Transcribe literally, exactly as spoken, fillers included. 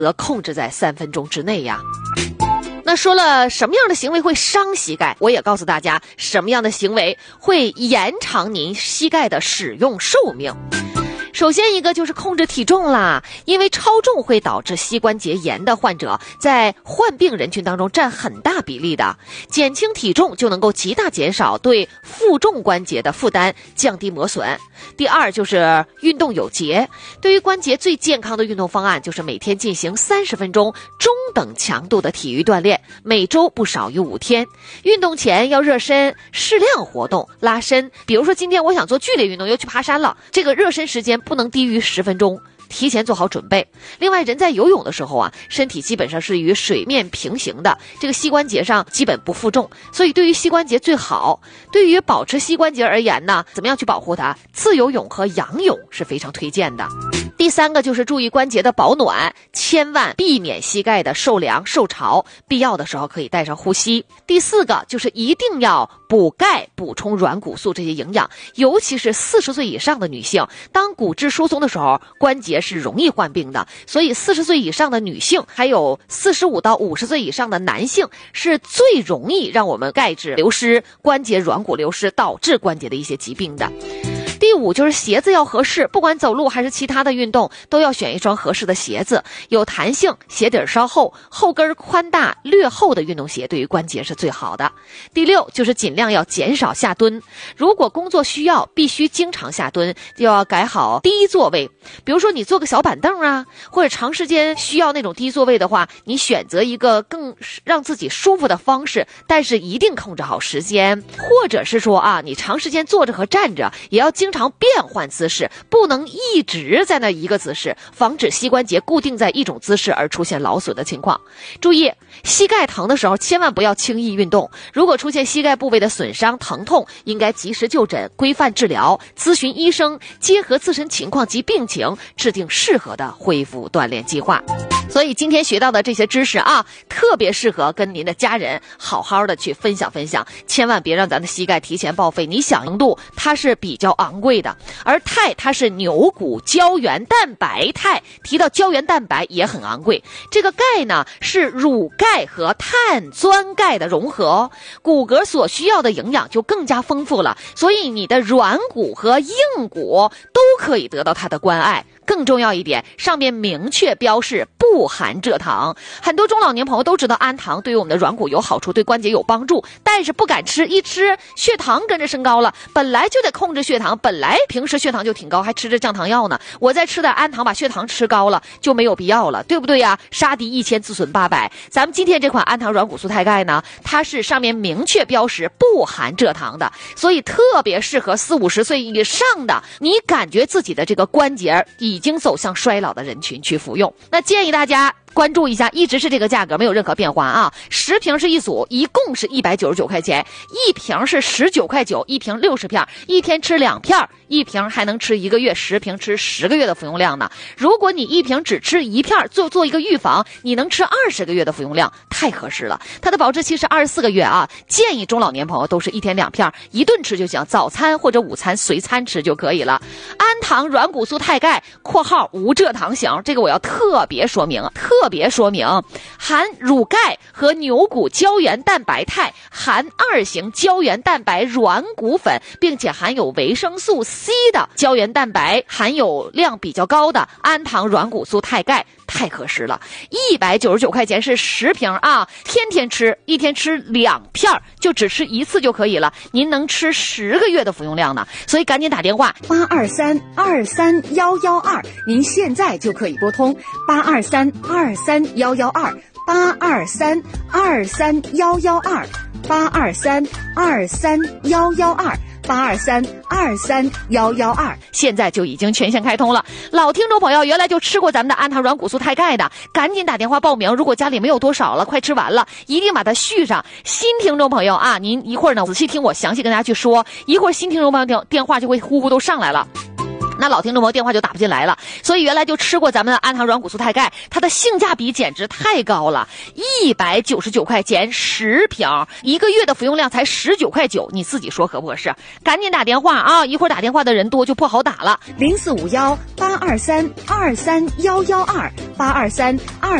则控制在三分钟之内呀。那说了什么样的行为会伤膝盖，我也告诉大家什么样的行为会延长您膝盖的使用寿命。首先一个就是控制体重啦，因为超重会导致膝关节炎的患者在患病人群当中占很大比例的，减轻体重就能够极大减少对负重关节的负担，降低磨损。第二就是运动有节，对于关节最健康的运动方案就是每天进行三十分钟中等强度的体育锻炼，每周不少于五天。运动前要热身，适量活动拉伸，比如说今天我想做剧烈运动，又去爬山了，这个热身时间不能低于十分钟，提前做好准备。另外，人在游泳的时候啊，身体基本上是与水面平行的，这个膝关节上基本不负重，所以对于膝关节最好。对于保持膝关节而言呢，怎么样去保护它？自由泳和仰泳是非常推荐的。第三个就是注意关节的保暖，千万避免膝盖的受凉受潮，必要的时候可以带上护膝。第四个就是一定要补钙，补充软骨素这些营养，尤其是四十岁以上的女性，当骨质疏松的时候，关节是容易患病的，所以四十岁以上的女性，还有四十五到五十岁以上的男性，是最容易让我们钙质流失、关节软骨流失，导致关节的一些疾病的。第五就是鞋子要合适，不管走路还是其他的运动，都要选一双合适的鞋子，有弹性，鞋底稍厚，后跟宽大略厚的运动鞋对于关节是最好的。第六就是尽量要减少下蹲，如果工作需要必须经常下蹲，就要改好低座位，比如说你坐个小板凳啊，或者长时间需要那种低座位的话，你选择一个更让自己舒服的方式，但是一定控制好时间，或者是说啊，你长时间坐着和站着也要经常变换姿势，不能一直在那一个姿势，防止膝关节固定在一种姿势而出现劳损的情况。注意，膝盖疼的时候千万不要轻易运动，如果出现膝盖部位的损伤疼痛，应该及时就诊，规范治疗，咨询医生，结合自身情况及病情，制定适合的恢复锻炼计划。所以今天学到的这些知识啊，特别适合跟您的家人好好的去分享分享，千万别让咱的膝盖提前报废。你想程度它是比较昂贵的，而钛它是牛骨胶原蛋白钛，提到胶原蛋白也很昂贵。这个钙呢是乳钙和碳酸钙的融合，骨骼所需要的营养就更加丰富了，所以你的软骨和硬骨都可以得到它的关爱。更重要一点，上面明确标示不含蔗糖。很多中老年朋友都知道氨糖对于我们的软骨有好处，对关节有帮助，但是不敢吃，一吃血糖跟着升高了，本来就得控制血糖，本来平时血糖就挺高，还吃着降糖药呢，我再吃点氨糖把血糖吃高了，就没有必要了，对不对呀？杀敌一千自损八百。咱们今天这款氨糖软骨素钛钙呢，它是上面明确标识不含蔗糖的，所以特别适合四五十岁以上的，你感觉自己的这个关节已经走向衰老的人群去服用。那建议大家关注一下，一直是这个价格，没有任何变化啊。十瓶是一组，一共是一百九十九块钱，一瓶是十九块九，一瓶六十片，一天吃两片，一瓶还能吃一个月，十瓶吃十个月的服用量呢。如果你一瓶只吃一片，做做一个预防，你能吃二十个月的服用量，太合适了。它的保质期是二十四个月啊，建议中老年朋友都是一天两片，一顿吃就行，早餐或者午餐随餐吃就可以了。氨糖软骨素钛钙（括号无蔗糖型），这个我要特别说明，特特别说明，含乳钙和牛骨胶原蛋白肽，含二型胶原蛋白软骨粉，并且含有维生素 C 的胶原蛋白含有量比较高的氨糖软骨素钛钙，太合适了。一百九十九块钱是十瓶啊，天天吃，一天吃两片，就只吃一次就可以了，您能吃十个月的服用量呢。所以赶紧打电话八二三二三幺幺二，您现在就可以拨通八二三二三幺幺二，八二三二三幺幺二，八二三二三幺幺二。八二三二三幺幺二， 现在就已经全线开通了。老听众朋友，原来就吃过咱们的氨糖软骨素钛钙的，赶紧打电话报名。如果家里没有多少了，快吃完了，一定把它续上。新听众朋友啊，您一会儿呢仔细听我详细跟大家去说，一会儿新听众朋友电话就会呼呼都上来了。 那老听众朋友电话就打不进来了。所以原来就吃过咱们的安糖软骨素肽钙，它的性价比简直太高了，一百九十九块钱十瓶，一个月的服用量才十九块九，你自己说合不合适？赶紧打电话啊！一会儿打电话的人多就不好打了。 零四五幺八二三二三幺幺二八二三二。